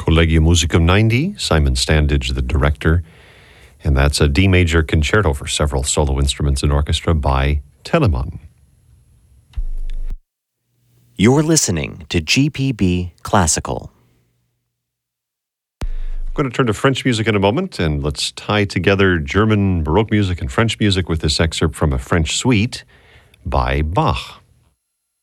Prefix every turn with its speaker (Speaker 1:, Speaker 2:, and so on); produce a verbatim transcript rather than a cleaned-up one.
Speaker 1: Collegium Musicum ninety, Simon Standage, the director. And that's a D major concerto for several solo instruments and orchestra by Telemann.
Speaker 2: You're listening to G P B Classical.
Speaker 1: I'm going to turn to French music in a moment, and let's tie together German Baroque music and French music with this excerpt from a French suite by Bach.